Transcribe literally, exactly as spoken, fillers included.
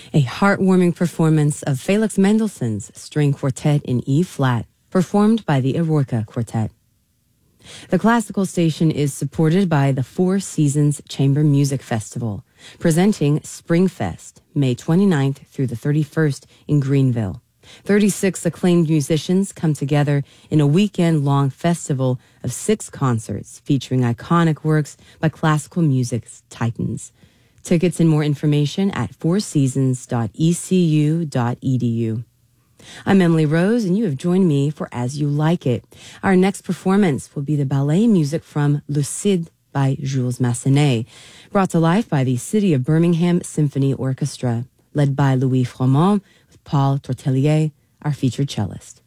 A heartwarming performance of Felix Mendelssohn's String Quartet in E-flat, performed by the Eroica Quartet. The Classical Station is supported by the Four Seasons Chamber Music Festival, presenting Springfest, May twenty-ninth through the thirty-first in Greenville. thirty-six acclaimed musicians come together in a weekend-long festival of six concerts featuring iconic works by classical music's titans. Tickets and more information at four seasons dot e c u dot e d u. I'm Emily Rose, and you have joined me for As You Like It. Our next performance will be the ballet music from Le Cid by Jules Massenet, brought to life by the City of Birmingham Symphony Orchestra, led by Louis Froment with Paul Tortelier, our featured cellist.